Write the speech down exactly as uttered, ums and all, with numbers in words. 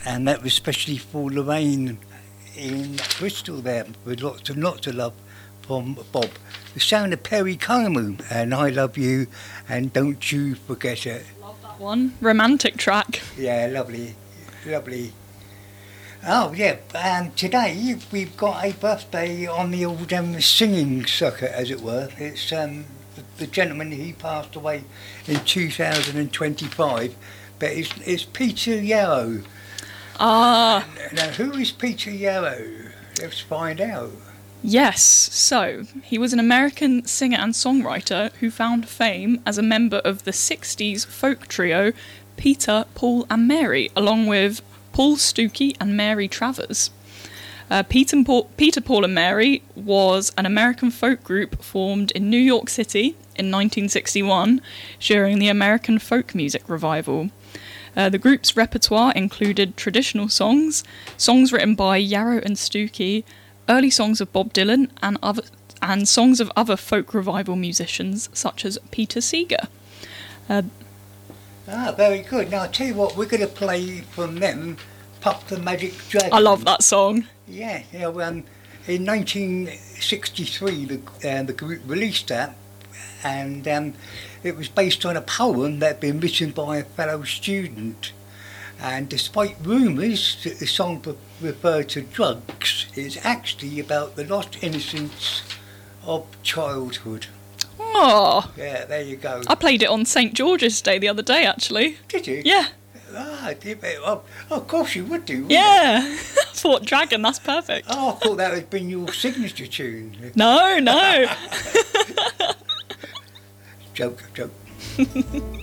and that was especially for Lorraine in Bristol there, with lots and lots of love from Bob. The sound of Perry Como, and I Love You, and Don't You Forget It. Love that one. Romantic track. Yeah, lovely, lovely. Oh, yeah, um, today we've got a birthday on the old um, singing circuit, as it were. It's um, the, the gentleman, he passed away in two thousand twenty-five, but it's, it's Peter Yarrow. Ah. Now, who is Peter Yarrow? Let's find out. Yes, so he was an American singer and songwriter who found fame as a member of the sixties folk trio Peter, Paul and Mary, along with Paul Stookey and Mary Travers. Uh, Peter, Paul, Peter, Paul and Mary was an American folk group formed in New York City in nineteen sixty-one during the American folk music revival. Uh, the group's repertoire included traditional songs, songs written by Yarrow and Stookey, early songs of Bob Dylan, and other and songs of other folk revival musicians such as Peter Seeger. Uh, Ah, very good. Now, I'll tell you what, we're going to play from them, Puff the Magic Dragon. I love that song. Yeah, you know, um, in nineteen sixty-three, the, uh, the group released that, and um, it was based on a poem that had been written by a fellow student. And despite rumours that the song pre- referred to drugs, it's actually about the lost innocence of childhood. Oh, Yeah, there you go. I played it on Saint George's Day the other day, actually. Did you? Yeah. Ah, did you? Oh, of course you would do. Wouldn't Yeah. I thought Dragon, that's perfect. Oh, I thought that had been your signature tune. No, no. Joke, joke.